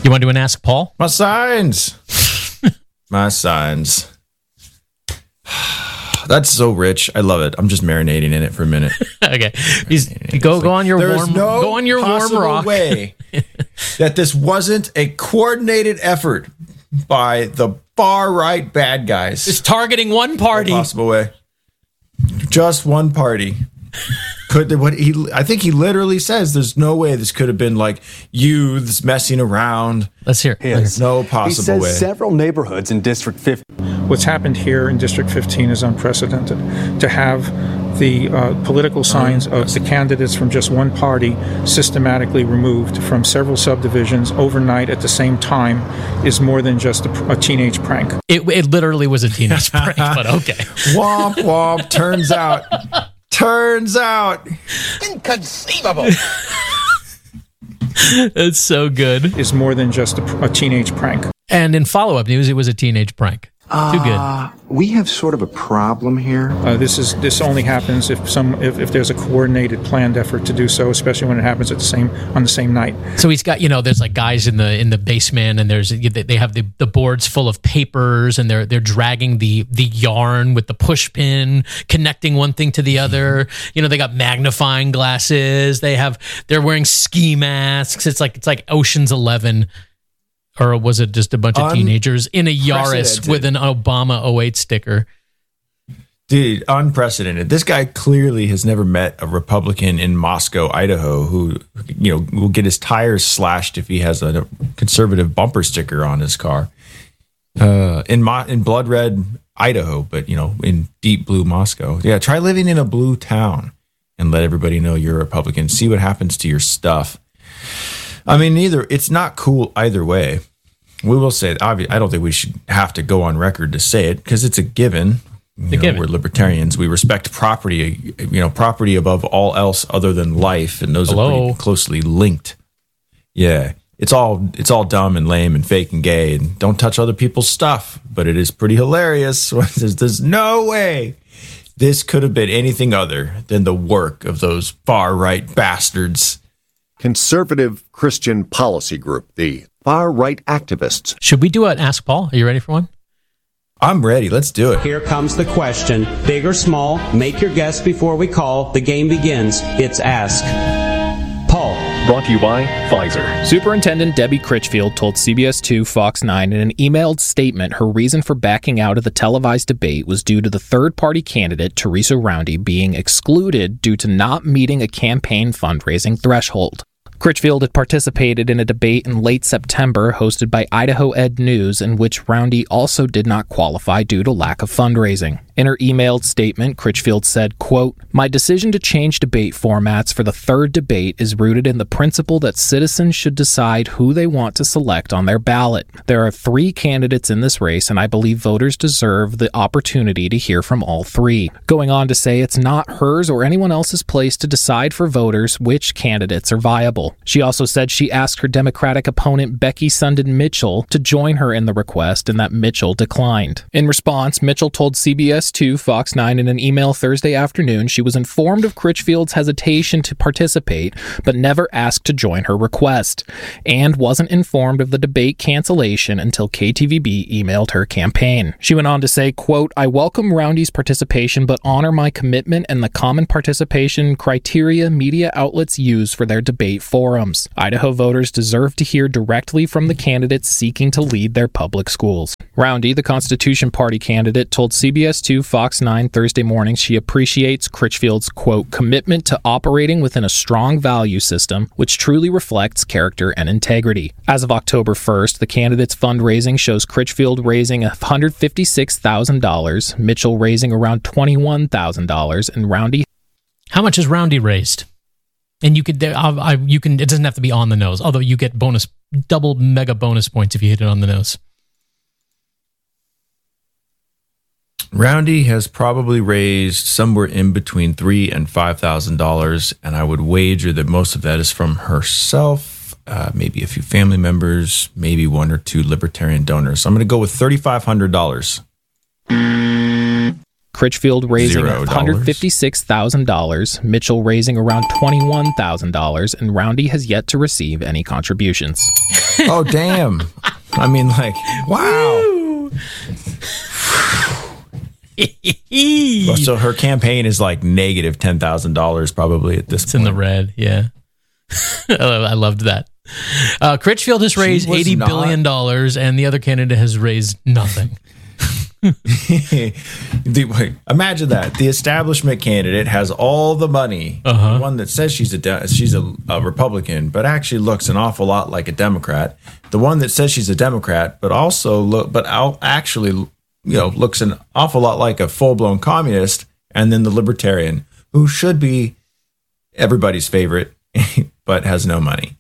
You want to do an Ask Paul? My signs. My signs. That's so rich. I love it. I'm just marinating in it for a minute. Okay. Go on your warm rock. Way that this wasn't a coordinated effort by the far right bad guys. It's targeting one party. No possible way. Just one party. I think he literally says there's no way this could have been like youths messing around. Let's hear it. There's no possible way. Several neighborhoods in District 15. What's happened here in District 15 is unprecedented. To have the political signs of the candidates from just one party systematically removed from several subdivisions overnight at the same time is more than just a teenage prank. It literally was a teenage prank, but okay. Womp womp. Turns out. Inconceivable. It's so good. Is more than just a teenage prank. And in follow-up news, it was a teenage prank. Too good. We have sort of a problem here. This only happens if there's a coordinated, planned effort to do so, especially when it happens on the same night. So he's got, there's like guys in the basement, and they have the boards full of papers, and they're dragging the yarn with the push pin, connecting one thing to the other. They got magnifying glasses. They're wearing ski masks. It's like Ocean's 11. Or was it just a bunch of teenagers in a Yaris with an Obama 08 sticker? Dude, unprecedented. This guy clearly has never met a Republican in Moscow, Idaho, who, will get his tires slashed if he has a conservative bumper sticker on his car. In blood red Idaho, but, in deep blue Moscow. Yeah, try living in a blue town and let everybody know you're a Republican. See what happens to your stuff. I mean, it's not cool either way. We will say it. I don't think we should have to go on record to say it because it's a given. We're libertarians. We respect property, property above all else other than life, and those are pretty closely linked. Yeah, it's all dumb and lame and fake and gay, and don't touch other people's stuff. But it is pretty hilarious. There's no way this could have been anything other than the work of those far right bastards. Conservative Christian Policy Group, the far-right activists. Should we do an Ask Paul? Are you ready for one? I'm ready. Let's do it. Here comes the question. Big or small, make your guess before we call. The game begins. It's Ask Paul. Brought to you by Pfizer. Superintendent Debbie Critchfield told CBS 2 Fox 9 in an emailed statement her reason for backing out of the televised debate was due to the third-party candidate, Teresa Roundy, being excluded due to not meeting a campaign fundraising threshold. Critchfield had participated in a debate in late September hosted by Idaho Ed News in which Roundy also did not qualify due to lack of fundraising. In her emailed statement, Critchfield said, quote, "My decision to change debate formats for the third debate is rooted in the principle that citizens should decide who they want to select on their ballot. There are 3 candidates in this race, and I believe voters deserve the opportunity to hear from all 3. Going on to say it's not hers or anyone else's place to decide for voters which candidates are viable. She also said she asked her Democratic opponent Becky Sundin Mitchell to join her in the request and that Mitchell declined. In response, Mitchell told CBS 2 Fox 9 in an email Thursday afternoon she was informed of Critchfield's hesitation to participate but never asked to join her request, and wasn't informed of the debate cancellation until KTVB emailed her campaign. She went on to say, quote, "I welcome Roundy's participation but honor my commitment and the common participation criteria media outlets use for their debate forums. Idaho voters deserve to hear directly from the candidates seeking to lead their public schools." Roundy, the Constitution Party candidate, told CBS 2 Fox 9 Thursday morning she appreciates Critchfield's, quote, "commitment to operating within a strong value system which truly reflects character and integrity." As of October 1st, the candidate's fundraising shows Critchfield raising $156,000, Mitchell raising around $21,000, and Roundy. How much has Roundy raised? And you could, it doesn't have to be on the nose, although you get double mega bonus points if you hit it on the nose. Roundy has probably raised somewhere in between $3,000 and $5,000, and I would wager that most of that is from herself, maybe a few family members, maybe 1 or 2 libertarian donors. So I'm going to go with $3,500. Critchfield raising $0. $156,000, Mitchell raising around $21,000, and Roundy has yet to receive any contributions. Oh, damn. I mean, like, wow. Well, so her campaign is like negative $10,000 probably at this point. It's in the red, yeah. I loved that. Critchfield has raised $80 billion, and the other candidate has raised nothing. Imagine that. The establishment candidate has all the money. The one that says she's a Republican, but actually looks an awful lot like a Democrat. The one that says she's a Democrat, but actually looks an awful lot like a full-blown communist. And then the Libertarian, who should be everybody's favorite, but has no money.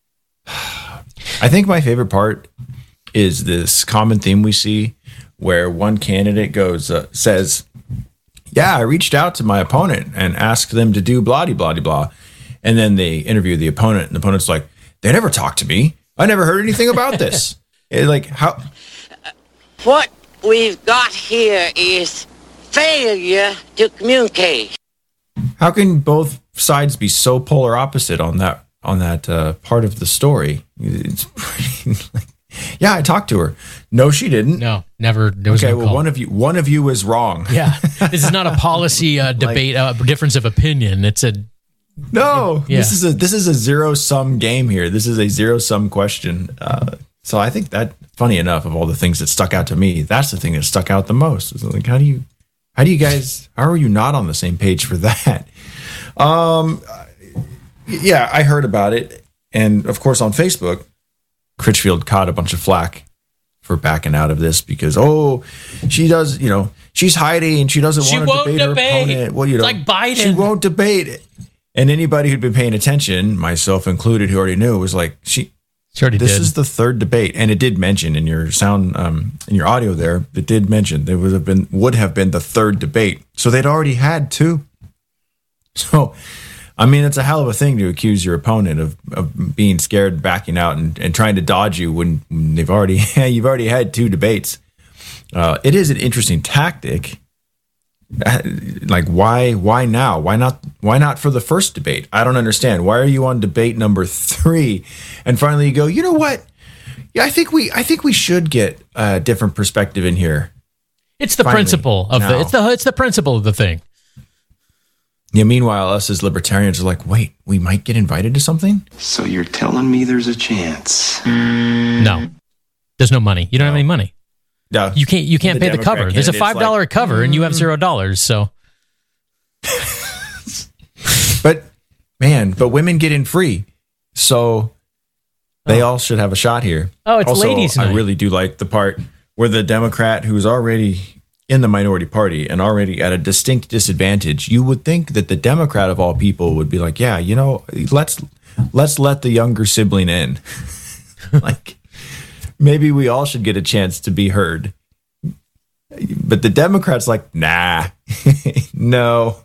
I think my favorite part is this common theme we see where one candidate says, yeah, I reached out to my opponent and asked them to do blah, blah, blah. And then they interview the opponent, and the opponent's like, they never talked to me. I never heard anything about this. Like, how? What we've got here is failure to communicate. How can both sides be so polar opposite on that part of the story? It's pretty yeah, I talked to her. No, she didn't. No, never. There was no call. one of you is wrong. Yeah, this is not a policy debate, difference of opinion. It's a no. Yeah. This is a zero sum game here. This is a zero sum question. So I think that, funny enough, of all the things that stuck out to me, that's the thing that stuck out the most. It's like, how are you not on the same page for that? Yeah, I heard about it, and of course on Facebook, Critchfield caught a bunch of flack for backing out of this because, she does, she's hiding and she doesn't want to debate her opponent. Well, it's like Biden. She won't debate it. And anybody who'd been paying attention, myself included, who already knew, was like, this is the third debate. And it did mention in your sound, in your audio there, it did mention there would have been the third debate. So they'd already had two. So, I mean, it's a hell of a thing to accuse your opponent of being scared, backing out, and trying to dodge you when you've already had two debates. It is an interesting tactic. Like, why now? Why not for the first debate? I don't understand. Why are you on debate number 3, and finally you go, you know what? Yeah, I think we should get a different perspective in here. It's the principle of it's the principle of the thing. Yeah, meanwhile, us as libertarians are like, wait, we might get invited to something? So you're telling me there's a chance? No. There's no money. You don't have any money. No. You can't pay the cover. There's a $5 cover and you have $0, so. But women get in free. So they all should have a shot here. Oh, it's also, ladies' night. I really do like the part where the Democrat who's already in the minority party and already at a distinct disadvantage, you would think that the Democrat of all people would be like, yeah, let's let the younger sibling in. Like, maybe we all should get a chance to be heard. But the Democrats like, nah, no.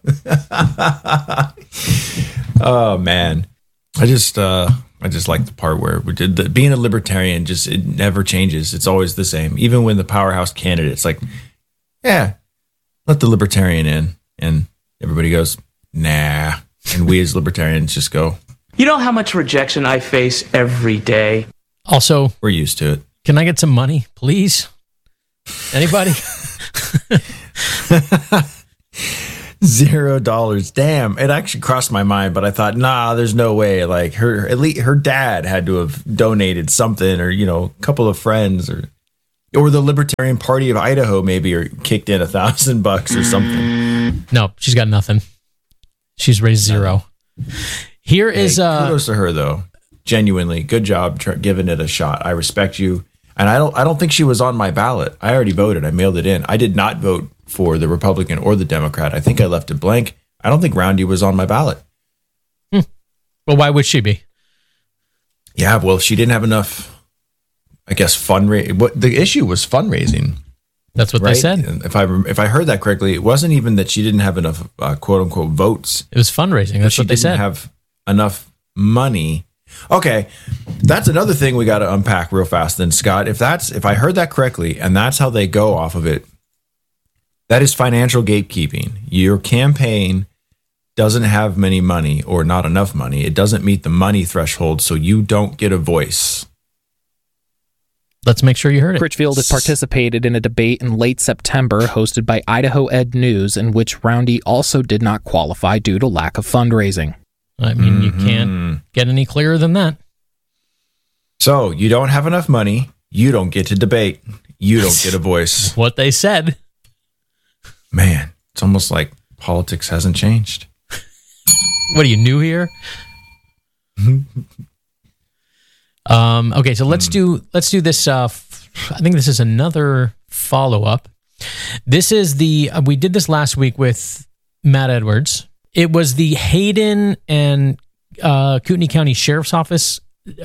Oh man. I just like the part where we did being a libertarian, it never changes. It's always the same. Even when the powerhouse candidate's like, yeah, let the libertarian in. And everybody goes, nah. And we as libertarians just go. You know how much rejection I face every day? Also, we're used to it. Can I get some money, please? Anybody? $0. Damn. It actually crossed my mind, but I thought, nah, there's no way. Like at least her dad had to have donated something, or, a couple of friends, or the Libertarian Party of Idaho maybe, or kicked in $1,000 or something. No, she's got nothing. She's raised $0. Here is kudos to her though. Genuinely, good job giving it a shot. I respect you. And I don't think she was on my ballot. I already voted. I mailed it in. I did not vote for the Republican or the Democrat. I think I left it blank. I don't think Roundy was on my ballot. Well, why would she be? Yeah, well, she didn't have enough, I guess, fundraising. What the issue was fundraising. That's what they said. And if I heard that correctly, it wasn't even that she didn't have enough quote unquote votes. It was fundraising. That's what they said. She didn't have enough money. Okay, that's another thing we got to unpack real fast. Then, Scott, if I heard that correctly, and that's how they go off of it, That is financial gatekeeping. Your campaign doesn't have many money or not enough money. It doesn't meet the money threshold, so you don't get a voice. Let's make sure you heard it. Critchfield had participated in a debate in late September hosted by Idaho Ed News, in which Roundy also did not qualify due to lack of fundraising. I mean, you can't get any clearer than that. So you don't have enough money. You don't get to debate. You don't get a voice. What they said. Man, it's almost like politics hasn't changed. What are you, new here? Okay, so let's do this. I think this is another follow-up. This is we did this last week with Matt Edwards. It was the Hayden and Kootenai County Sheriff's Office,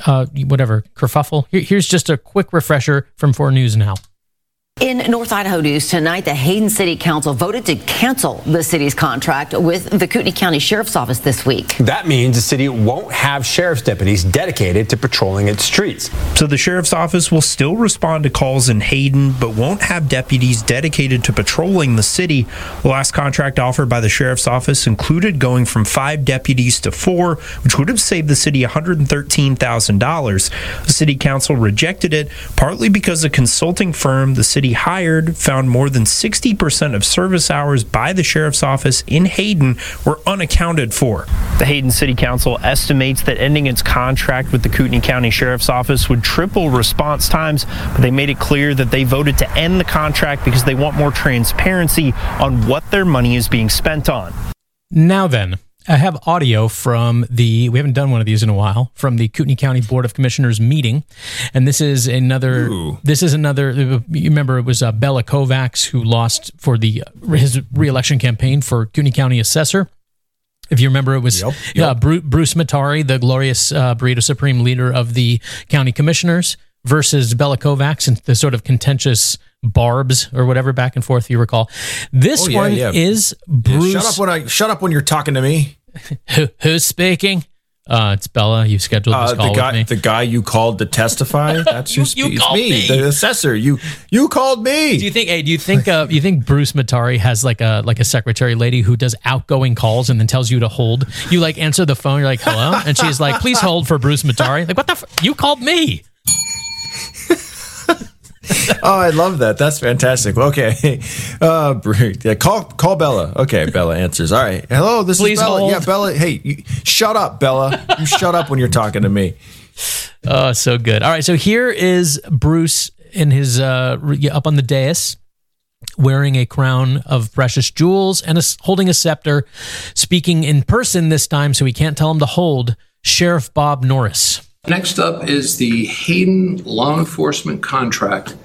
kerfuffle. Here's just a quick refresher from 4 News Now. In North Idaho news tonight, the Hayden City Council voted to cancel the city's contract with the Kootenai County Sheriff's Office this week. That means the city won't have sheriff's deputies dedicated to patrolling its streets. So the Sheriff's Office will still respond to calls in Hayden, but won't have deputies dedicated to patrolling the city. The last contract offered by the Sheriff's Office included going from 5 deputies to 4, which would have saved the city $113,000. The City Council rejected it, partly because a consulting firm the city hired found more than 60% of service hours by the Sheriff's Office in Hayden were unaccounted for. The Hayden City Council estimates that ending its contract with the Kootenai County Sheriff's Office would triple response times, but they made it clear that they voted to end the contract because they want more transparency on what their money is being spent on. Now then, I have audio from we haven't done one of these in a while, from the Kootenai County Board of Commissioners meeting. And this is another, you remember it was Bella Kovacs who lost for his re-election campaign for Kootenai County Assessor. If you remember, it was Bruce Matari, the glorious Burrito Supreme leader of the county commissioners, versus Bella Kovacs and the sort of contentious barbs or whatever back and forth, you recall. This one is Bruce. Shut up when you're talking to me. Who's speaking? It's Bella. You scheduled this call with me. The guy you called to testify. That's who speaks. It's me, the assessor. You called me. Do you think Bruce Matari has like a secretary lady who does outgoing calls and then tells you to hold? You answer the phone. You're like, hello, and she's like, please hold for Bruce Matari. Like, what the? You called me. Oh, I love that. That's fantastic. Okay. Call Bella. Okay, Bella answers. All right. Hello, this is Bella. Hold. Yeah, Bella. Hey, shut up, Bella. You shut up when you're talking to me. Oh, so good. All right, so here is Bruce in his up on the dais, wearing a crown of precious jewels and holding a scepter, speaking in person this time, so he can't tell him to hold, Sheriff Bob Norris. Next up is the Hayden law enforcement contract.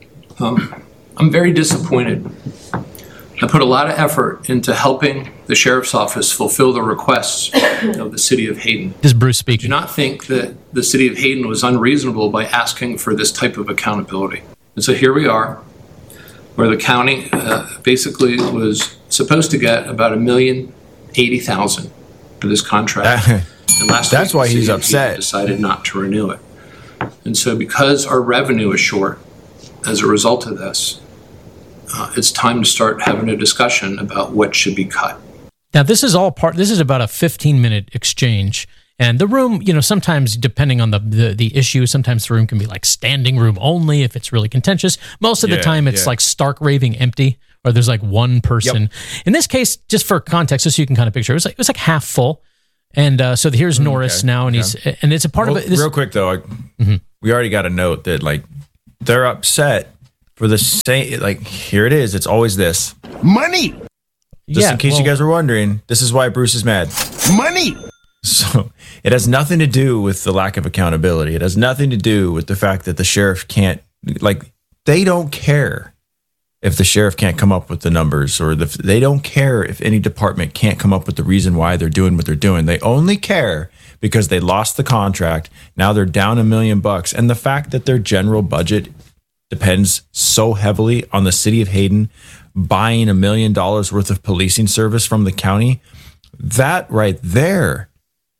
I'm very disappointed. I put a lot of effort into helping the Sheriff's Office fulfill the requests of the City of Hayden. This is Bruce speaking. I do not think that the City of Hayden was unreasonable by asking for this type of accountability. And so here we are, where the county basically was supposed to get about $1,080,000 for this contract. And that's why he's upset. Decided not to renew it. And so because our revenue is short as a result of this, it's time to start having a discussion about what should be cut. Now, this is about a 15-minute exchange. And the room, sometimes depending on the issue, sometimes the room can be like standing room only if it's really contentious. Most of the time it's like stark raving empty, or there's like one person. Yep. In this case, just for context, just so you can kind of picture, it was like half full. And so here's Norris now, and it's a part of it. Real quick though, we already got a note that they're upset for the same. Here it is. It's always this money. Just in case you guys were wondering, this is why Bruce is mad. Money. So it has nothing to do with the lack of accountability. It has nothing to do with the fact that the sheriff can't. They don't care if the sheriff can't come up with the numbers, or they don't care if any department can't come up with the reason why they're doing what they're doing. They only care because they lost the contract. Now they're down $1 million. And the fact that their general budget depends so heavily on the City of Hayden buying $1 million worth of policing service from the county, that right there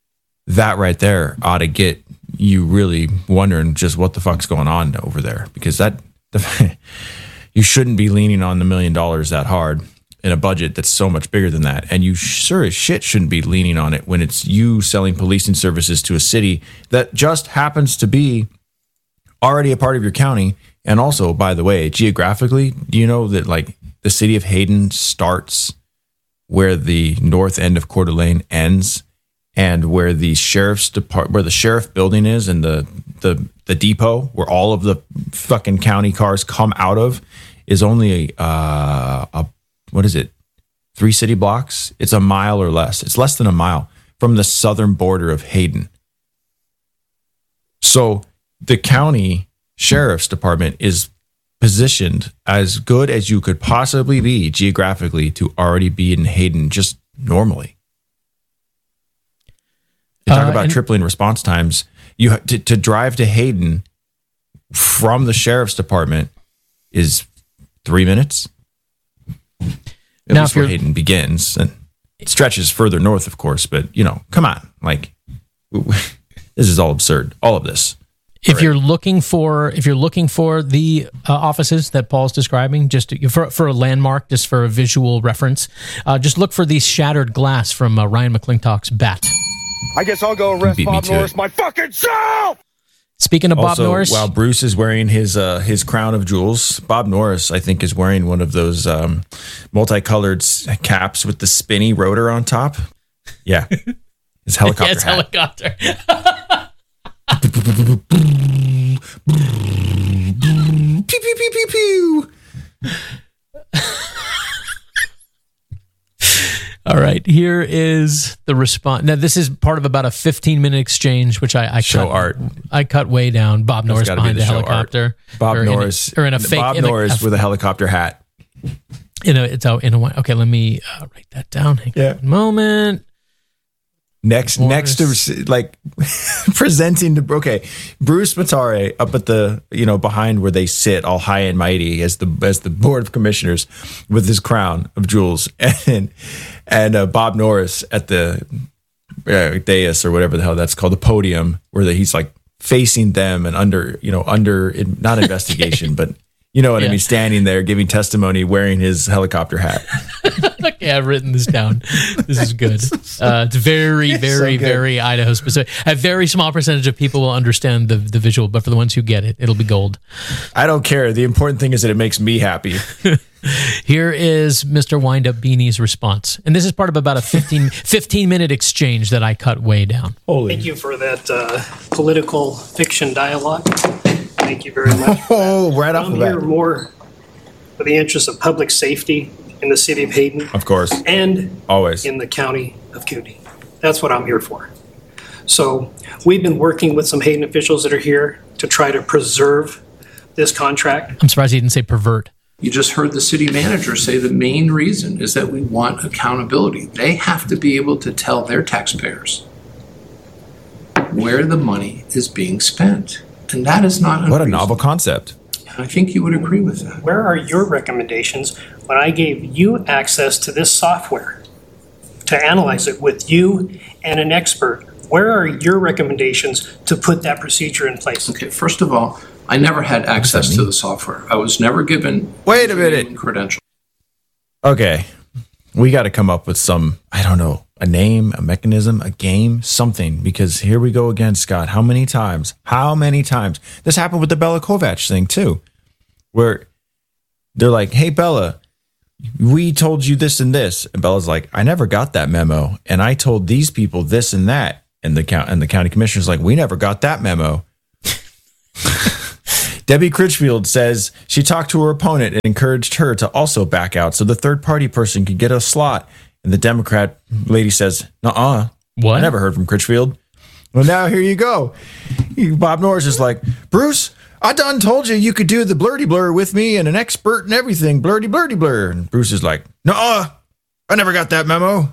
ought to get you really wondering just what the fuck's going on over there. Because you shouldn't be leaning on the $1 million that hard in a budget that's so much bigger than that. And you sure as shit shouldn't be leaning on it when it's you selling policing services to a city that just happens to be already a part of your county. And also, by the way, geographically, do you know that like the city of Hayden starts where the north end of Coeur d'Alene ends, and where the sheriff's where the sheriff building is, and the depot where all of the fucking county cars come out of is only what is it? 3 city blocks? It's a mile or less. It's less than a mile from the southern border of Hayden. So the county sheriff's department is positioned as good as you could possibly be geographically to already be in Hayden just normally. They talk about tripling response times. You to drive to Hayden from the sheriff's department is 3 minutes. At least where Hayden begins, and it stretches further north, of course. But come on, like this is all absurd. All of this. If you're looking for the offices that Paul's describing, just for a landmark, just for a visual reference, just look for the shattered glass from Ryan McClintock's Bat. I guess I'll go arrest Bob Norris my fucking self. Speaking of Bob Norris, while Bruce is wearing his crown of jewels, Bob Norris, I think, is wearing one of those multicolored caps with the spinny rotor on top. Yeah, his helicopter. Yes, helicopter. Pew pew pew pew pew. All right, here is the response. Now, this is part of about a 15-minute exchange, which I cut way down. Bob Norris behind the helicopter. Bob Norris in a fake. Bob Norris with a helicopter hat. In a way. Okay, let me write that down. Hang on a moment. Next to like presenting to Bruce Matare up at the behind where they sit all high and mighty as the board of commissioners with his crown of jewels, and Bob Norris at the dais or whatever the hell that's called, the podium, where he's like facing them and under not investigation but I mean, standing there giving testimony wearing his helicopter hat. Okay, I've written this down. This is good. It's very, very, very Idaho specific. A very small percentage of people will understand the visual, but for the ones who get it, it'll be gold. I don't care. The important thing is that it makes me happy. Here is Mr. Wind-Up Beanie's response. And this is part of about a 15-minute exchange that I cut way down. Thank you for that political fiction dialogue. Thank you very much. Right off the bat. I'm here more for the interest of public safety in the city of Hayden. Of course. And always in the county of Cooney. That's what I'm here for. So we've been working with some Hayden officials that are here to try to preserve this contract. I'm surprised he didn't say pervert. You just heard the city manager say the main reason is that we want accountability. They have to be able to tell their taxpayers where the money is being spent. And that is not unreasonable. What a novel concept. I think you would agree with that. Where are your recommendations when I gave you access to this software to analyze it with you and an expert? Where are your recommendations to put that procedure in place? Okay, first of all, I never had access to the software. I was never given Wait a minute. credentials. Okay. We got to come up with some, I don't know, a name, a mechanism, a game, something, because here we go again, Scott. How many times? This happened with the Bella Kovacs thing too, where they're like, hey, Bella, we told you this and this. And Bella's like, I never got that memo. And I told these people this and that. And the county commissioner's like, we never got that memo. Debbie Critchfield says she talked to her opponent and encouraged her to also back out so the third party person could get a slot. And the Democrat lady says, nuh-uh. What? I never heard from Critchfield. Well, now here you go. Bob Norris is like, Bruce, I done told you could do the blurdy blur with me and an expert and everything. Blurdy blur. And Bruce is like, nuh-uh. I never got that memo.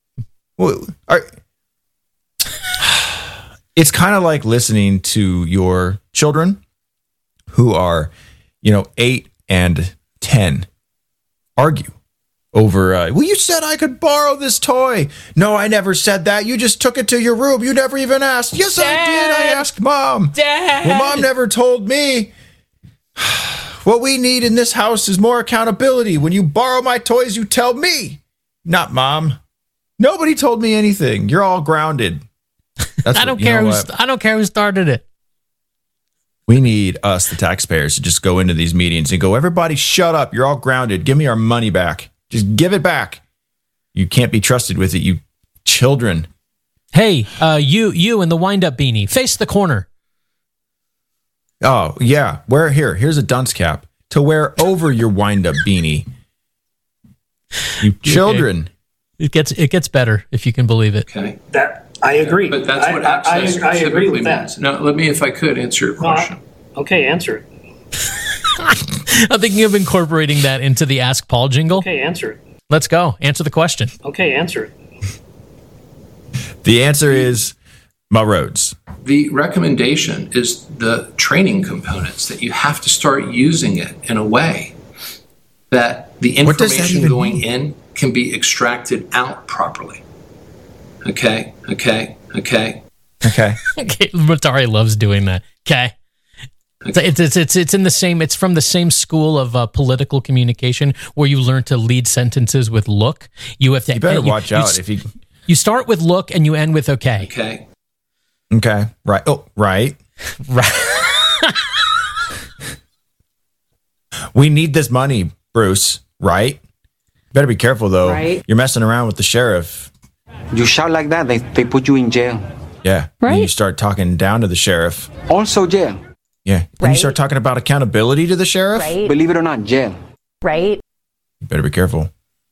It's kind of like listening to your children who are, 8 and 10 argue over, well, you said I could borrow this toy. No, I never said that. You just took it to your room. You never even asked. Yes, Dad. I did. I asked Mom. Dad. Well, Mom never told me. What we need in this house is more accountability. When you borrow my toys, you tell me, not Mom. Nobody told me anything. You're all grounded. I don't care who started it. We need us, the taxpayers, to just go into these meetings and go, everybody shut up. You're all grounded. Give me our money back. Just give it back. You can't be trusted with it, you children. Hey, you in the wind-up beanie, face the corner. Oh, yeah. Here's a dunce cap to wear over your wind-up beanie. You children. Okay. It gets better, if you can believe it. Okay. That I agree. But that's what access I agree with means. that. Now, let me, if I could, answer your question. Okay, answer it. I'm thinking of incorporating that into the Ask Paul jingle. Okay, answer it. Let's go. Answer the question. Okay, answer it. The answer is my roads. The recommendation is the training components, that you have to start using it in a way that the information going in can be extracted out properly. Okay. Matari loves doing that. Okay. It's in the same. It's from the same school of political communication where you learn to lead sentences with look. You have to. You better watch out if you. You start with look and you end with okay. Okay. Right. Oh, right. We need this money, Bruce. Right. Better be careful though. Right. You're messing around with the sheriff. You shout like that, they put you in jail. Yeah. Right. When you start talking down to the sheriff. Also jail. Yeah. When you start talking about accountability to the sheriff. Right. Believe it or not, jail. Right. You better be careful.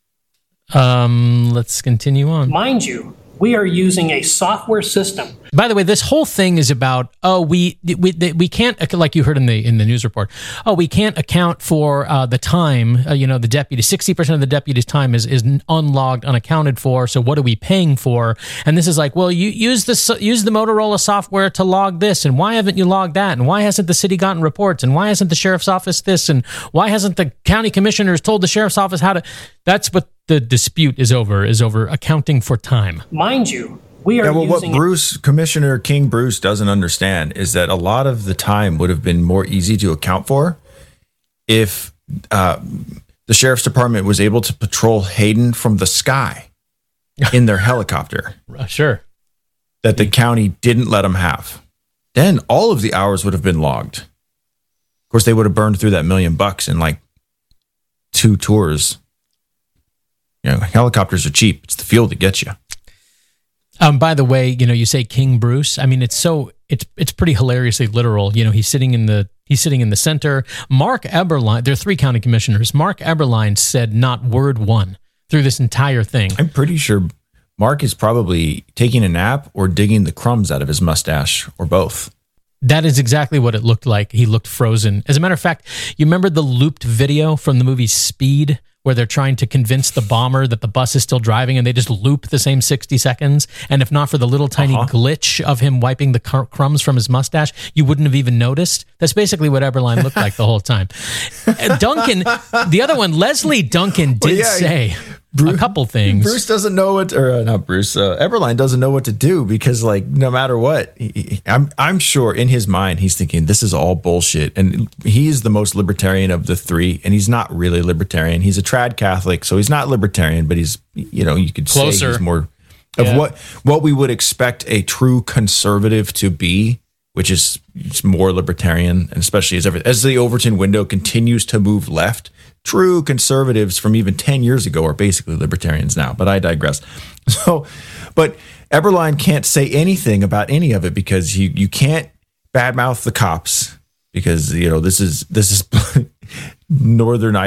Let's continue on. Mind you, we are using a software system. By the way, this whole thing is about we can't, like you heard in the news report. We can't account for the time. The deputy, 60% of the deputy's time is unlogged, unaccounted for. So what are we paying for? And this is like, well, you use the Motorola software to log this, and why haven't you logged that? And why hasn't the city gotten reports? And why hasn't the sheriff's office this? And why hasn't the county commissioners told the sheriff's office how to? That's what the dispute is over accounting for time. Mind you, we are using... What Commissioner King Bruce doesn't understand is that a lot of the time would have been more easy to account for if the sheriff's department was able to patrol Hayden from the sky in their helicopter. Sure. That the county didn't let them have. Then all of the hours would have been logged. Of course, they would have burned through that $1 million in like 2 tours. Helicopters are cheap. It's the fuel that gets you. By the way, you say King Bruce. I mean, it's pretty hilariously literal. He's sitting in the center. Mark Eberlein. There are 3 county commissioners. Mark Eberlein said not word one through this entire thing. I'm pretty sure Mark is probably taking a nap or digging the crumbs out of his mustache, or both. That is exactly what it looked like. He looked frozen. As a matter of fact, you remember the looped video from the movie Speed, where they're trying to convince the bomber that the bus is still driving, and they just loop the same 60 seconds. And if not for the little tiny glitch of him wiping the crumbs from his mustache, you wouldn't have even noticed. That's basically what Eberlein looked like the whole time. Duncan, the other one, Leslie Duncan did say a couple things. Bruce doesn't know what, or not Bruce, Eberlein doesn't know what to do because, like, no matter what, I'm sure in his mind he's thinking this is all bullshit, and he's the most libertarian of the 3, and he's not really libertarian. He's a trad Catholic, so he's not libertarian, but he's, you could closer. Say he's more of what we would expect a true conservative to be, which is more libertarian, and especially as the Overton window continues to move left. True conservatives from even 10 years ago are basically libertarians now, but I digress. But Eberlein can't say anything about any of it because you can't badmouth the cops because, this is Northern